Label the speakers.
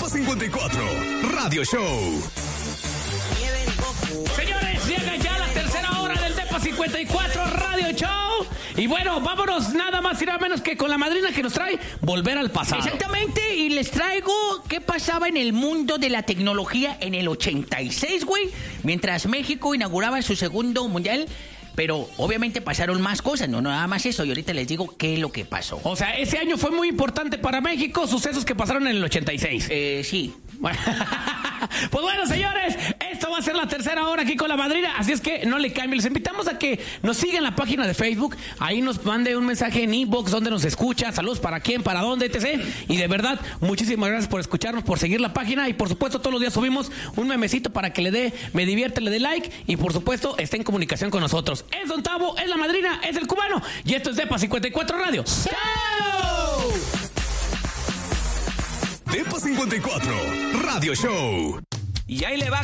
Speaker 1: 54 Radio Show.
Speaker 2: Señores, llega ya la tercera hora del Depa 54 Radio Show. Y bueno, vámonos nada más y nada menos que con la madrina que nos trae Volver al Pasado.
Speaker 3: Exactamente, y les traigo qué pasaba en el mundo de la tecnología en el 86, güey, mientras México inauguraba su segundo mundial. Pero obviamente pasaron más cosas, no nada más eso, y ahorita les digo qué es lo que pasó.
Speaker 2: O sea, ese año fue muy importante para México, sucesos que pasaron en el 86.
Speaker 3: Sí.
Speaker 2: Pues bueno, señores, esto va a ser la tercera hora aquí con la madrina, así es que no le cambien. Les invitamos a que nos sigan en la página de Facebook, ahí nos mande un mensaje en inbox donde nos escucha, saludos para quién, para dónde, etc. Y de verdad, muchísimas gracias por escucharnos, por seguir la página, y por supuesto todos los días subimos un memecito para que le dé, me divierte, le dé like, y por supuesto esté en comunicación con nosotros. Es Don Tavo, es la madrina, es el cubano, y esto es Depa 54 Radio Show.
Speaker 1: Depa 54 Radio Show.
Speaker 2: Y ahí le va